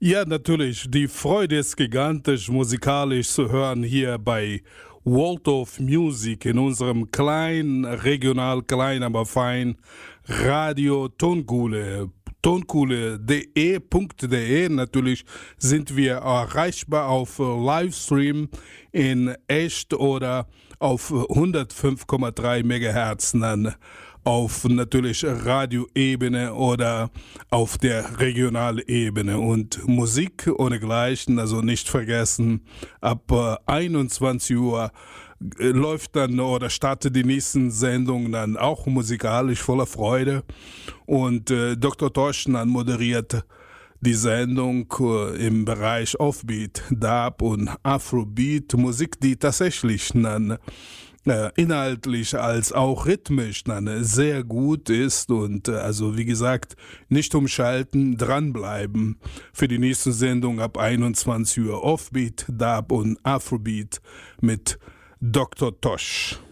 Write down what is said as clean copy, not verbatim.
Ja, natürlich. Die Freude ist gigantisch, musikalisch zu hören hier bei World of Music in unserem kleinen, regional klein, aber fein Radio Tonkuhle. Tonkuhle.de. Natürlich sind wir erreichbar auf Livestream in echt oder auf 105,3 Megahertz dann auf natürlich Radioebene oder auf der Regionalebene und Musik ohnegleichen, also nicht vergessen, ab 21 Uhr läuft dann oder startet die nächsten Sendungen dann auch musikalisch voller Freude und Dr. Toschen dann moderiert die Sendung im Bereich Offbeat, Dub und Afrobeat, Musik, die tatsächlich dann inhaltlich als auch rhythmisch dann sehr gut ist und also wie gesagt, nicht umschalten, dranbleiben für die nächste Sendung ab 21 Uhr Offbeat, Dub und Afrobeat mit Dr. Tosh.